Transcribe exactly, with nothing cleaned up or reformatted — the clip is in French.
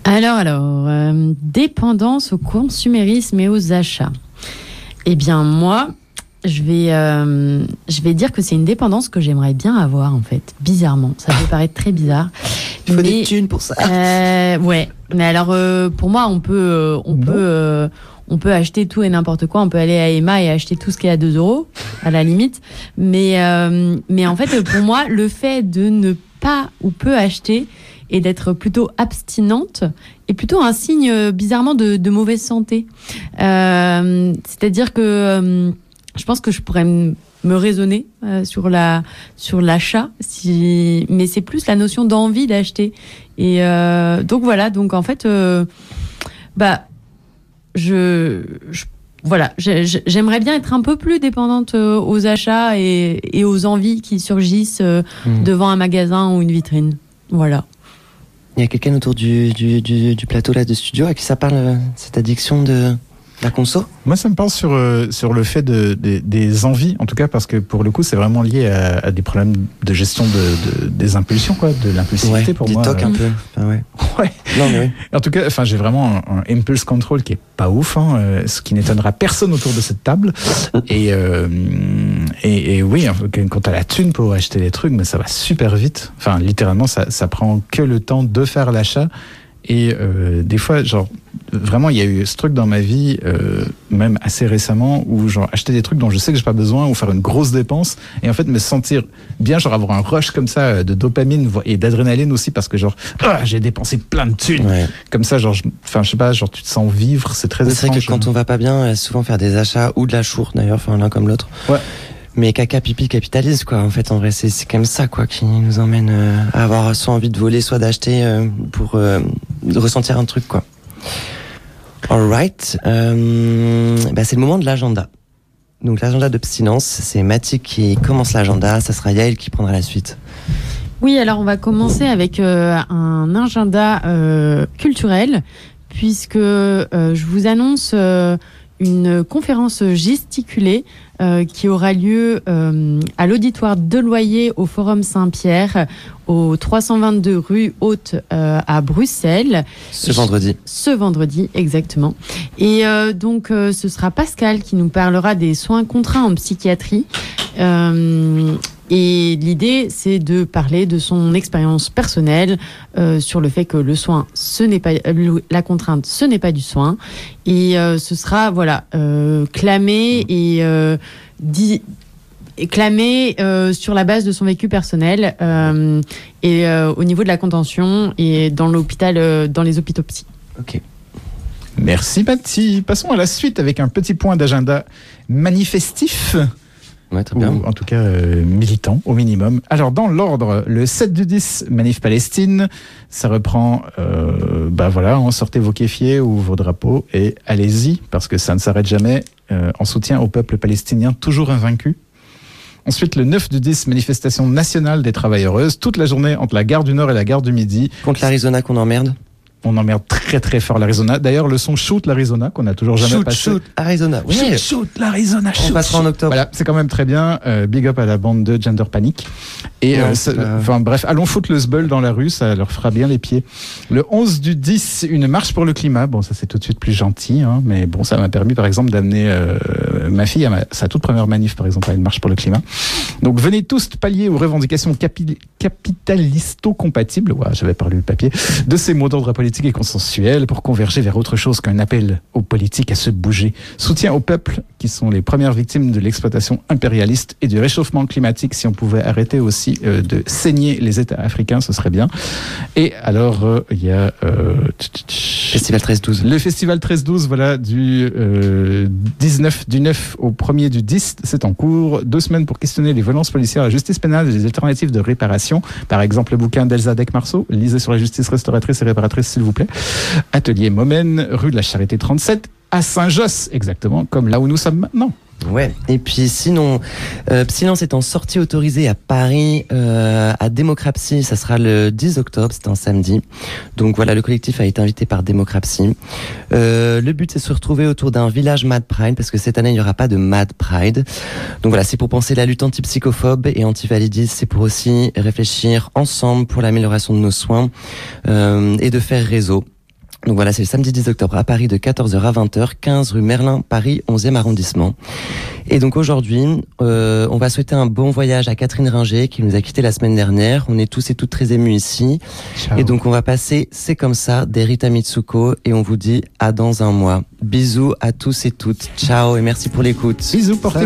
Alors, alors, euh, dépendance au consumérisme et aux achats. Eh bien, moi, je vais, euh, je vais dire que c'est une dépendance que j'aimerais bien avoir, en fait. Bizarrement. Ça peut paraître très bizarre. Il faut mais, des thunes pour ça. Euh, ouais. Mais alors, euh, pour moi, on peut, euh, on peut, euh, on peut acheter tout et n'importe quoi. On peut aller à Emma et acheter tout ce qui est à deux euros, à la limite. Mais, euh, mais en fait, pour moi, le fait de ne pas ou peu acheter et d'être plutôt abstinente est plutôt un signe, euh, bizarrement, de, de mauvaise santé. Euh, c'est-à-dire que euh, je pense que je pourrais m- me raisonner euh, sur la sur l'achat, si, mais c'est plus la notion d'envie d'acheter. Et euh, donc voilà, donc en fait, euh, bah, je, je voilà, j'ai- j'ai- j'aimerais bien être un peu plus dépendante euh, aux achats et, et aux envies qui surgissent euh, Mmh. devant un magasin ou une vitrine. Voilà. Il y a quelqu'un autour du, du, du, du plateau là de studio à qui ça parle, euh, cette addiction de la conso? Moi, ça me parle sur, euh, sur le fait de, de, des envies, en tout cas, parce que pour le coup, c'est vraiment lié à, à des problèmes de gestion de, de, des impulsions, quoi, de l'impulsivité Ouais, pour des moi. tocs un peu. Enfin, ouais. Ouais. Non, mais oui. En tout cas, enfin, j'ai vraiment un, un impulse control qui est pas ouf, hein, euh, ce qui n'étonnera personne autour de cette table. Et, euh, et, et oui, quand t'as la thune pour acheter les trucs, mais ça va super vite. Enfin, littéralement, ça, ça prend que le temps de faire l'achat. Et euh, des fois, genre, vraiment, il y a eu ce truc dans ma vie, euh, même assez récemment, où genre acheter des trucs dont je sais que j'ai pas besoin, ou faire une grosse dépense, et en fait me sentir bien, genre avoir un rush comme ça de dopamine et d'adrénaline aussi, parce que genre, ah, j'ai dépensé plein de thunes. Ouais. Comme ça, genre, enfin, je sais pas, genre tu te sens vivre, c'est très C'est étrange. vrai que quand on va pas bien, euh, souvent faire des achats ou de la chour d'ailleurs, enfin l'un comme l'autre. Ouais. Mais caca pipi capitalise quoi. En fait, en vrai, c'est c'est comme ça quoi qui nous emmène euh, à avoir soit envie de voler, soit d'acheter euh, pour euh, ressentir un truc quoi. Alright, euh, bah c'est le moment de l'agenda. Donc l'agenda d'abstinence, c'est Mathie qui commence l'agenda, ça sera Yael qui prendra la suite. Oui, alors on va commencer avec euh, un agenda euh, culturel, puisque euh, je vous annonce euh, une conférence gesticulée euh, qui aura lieu euh, à l'auditoire Deloyer au Forum Saint-Pierre, au trois cent vingt-deux rue Haute euh, à Bruxelles. Ce vendredi. Ce vendredi, exactement. Et euh, donc, euh, ce sera Pascal qui nous parlera des soins contraints en psychiatrie. Euh, et l'idée, c'est de parler de son expérience personnelle euh, sur le fait que le soin, ce n'est pas la contrainte, ce n'est pas du soin. Et euh, ce sera, voilà, euh, clamé et euh, dit. clamé euh, sur la base de son vécu personnel euh, et euh, au niveau de la contention et dans l'hôpital, euh, dans les hôpitaux psy. Ok. Merci Mathie. Passons à la suite avec un petit point d'agenda manifestif. Ouais, très bien. Ou en tout cas euh, militant au minimum. Alors dans l'ordre, le sept du dix, Manif Palestine, ça reprend, euh, bah voilà, hein, sortez vos kéfiers ou vos drapeaux et allez-y, parce que ça ne s'arrête jamais, euh, en soutien au peuple palestinien toujours invaincu. Ensuite, le neuf du dix, manifestation nationale des travailleuses, toute la journée entre la gare du Nord et la gare du Midi. Contre l'Arizona qu'on emmerde. On emmerde très très fort l'Arizona. D'ailleurs, le son Shoot l'Arizona, qu'on n'a toujours jamais Shoot, passé. shoot, Arizona. Oui. Shoot, shoot l'Arizona, shoot. On passera en octobre. Voilà, c'est quand même très bien. Euh, big up à la bande de Gender Panic. Et Non, euh, c'est ça- pas- enfin bref, allons foutre le zbeul dans la rue, ça leur fera bien les pieds. Le onze du dix, une marche pour le climat. Bon, ça c'est tout de suite plus gentil, hein, mais bon, ça m'a permis par exemple d'amener euh, ma fille à ma- sa toute première manif, par exemple, à une marche pour le climat. Donc venez tous pallier aux revendications capi- capitalisto-compatibles, ouais, j'avais parlé le papier, de ces mots d'ordre politique et consensuel pour converger vers autre chose qu'un appel aux politiques à se bouger. Soutien au peuple qui sont les premières victimes de l'exploitation impérialiste et du réchauffement climatique. Si on pouvait arrêter aussi euh, de saigner les États africains, ce serait bien. Et alors, euh, il y a euh, Festival treize douze. le festival treize douze, voilà, du euh, dix-neuf du neuf au premier du dix, c'est en cours. Deux semaines pour questionner les violences policières, la justice pénale et les alternatives de réparation. Par exemple, le bouquin d'Elsa Deck-Marceau, lisez sur la justice restauratrice et réparatrice, s'il vous plaît. Atelier Momène, rue de la Charité trente-sept, à Saint-Josse, exactement comme là où nous sommes maintenant. Ouais. Et puis sinon, euh, Silence est en sortie autorisée à Paris, euh, à Démocratie, ça sera le dix octobre, c'est un samedi. Donc voilà, le collectif a été invité par Démocratie. Euh, le but c'est de se retrouver autour d'un village Mad Pride, parce que cette année il n'y aura pas de Mad Pride. Donc voilà, c'est pour penser la lutte anti-psychophobe et anti-validisme, c'est pour aussi réfléchir ensemble pour l'amélioration de nos soins euh, et de faire réseau. Donc voilà, c'est le samedi dix octobre à Paris de quatorze heures à vingt heures, quinze rue Merlin, Paris, onzième arrondissement. Et donc aujourd'hui, euh, on va souhaiter un bon voyage à Catherine Ringer qui nous a quittés la semaine dernière. On est tous et toutes très émus ici. Ciao. Et donc on va passer C'est comme ça d'Erita Mitsuko et on vous dit à dans un mois. Bisous à tous et toutes. Ciao et merci pour l'écoute. Bisous, portez